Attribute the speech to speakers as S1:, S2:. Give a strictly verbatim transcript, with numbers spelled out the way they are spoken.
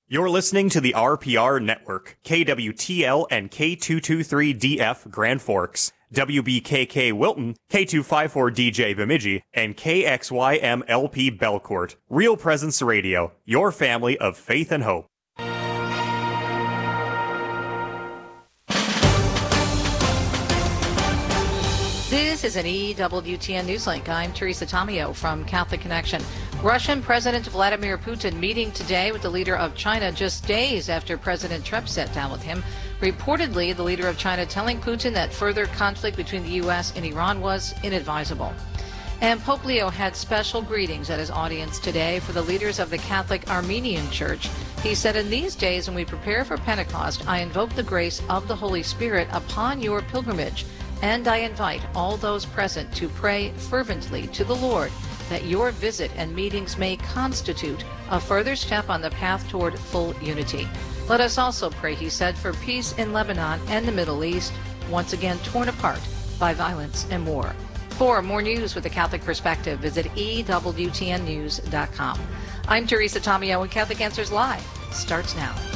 S1: You're listening to the R P R Network, K W T L and K two twenty-three D F Grand Forks, W B K K Wilton, K two fifty-four D J Bemidji, and K X Y M L P Belcourt. Real Presence Radio, your family of faith and hope.
S2: This is an E W T N Newslink. I'm Teresa Tomeo from Catholic Connection. Russian President Vladimir Putin meeting today with the leader of China just days after President Trump sat down with him. Reportedly, the leader of China telling Putin that further conflict between the U S and Iran was inadvisable. And Pope Leo had special greetings at his audience today for the leaders of the Catholic Armenian Church. He said, in these days when we prepare for Pentecost, I invoke the grace of the Holy Spirit upon your pilgrimage. And I invite all those present to pray fervently to the Lord that your visit and meetings may constitute a further step on the path toward full unity. Let us also pray, he said, for peace in Lebanon and the Middle East, once again torn apart by violence and war. For more news with a Catholic perspective, visit E W T N news dot com. I'm Teresa Tomeo, and Catholic Answers Live starts now.